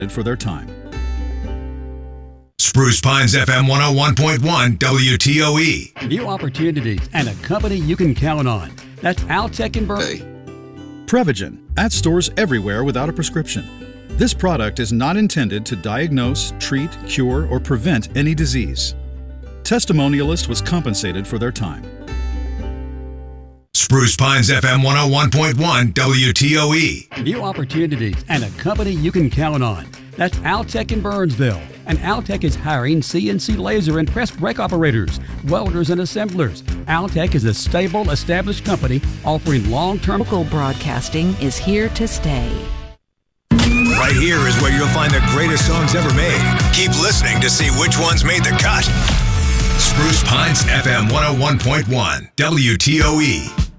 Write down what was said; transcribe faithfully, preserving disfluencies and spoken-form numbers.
for their time. Spruce Pines F M one oh one point one W T O E. New opportunities and a company you can count on. That's Altec in Burn. Hey. Prevagen, at stores everywhere without a prescription. This product is not intended to diagnose, treat, cure, or prevent any disease. Testimonialist was compensated for their time. Spruce Pines F M one oh one point one W T O E. New opportunities and a company you can count on. That's Altec in Burnsville. And Altec is hiring C N C laser and press brake operators, welders, and assemblers. Altec is a stable, established company offering long-term... Local broadcasting is here to stay. Right here is where you'll find the greatest songs ever made. Keep listening to see which ones made the cut. Spruce Pines F M one oh one point one W T O E.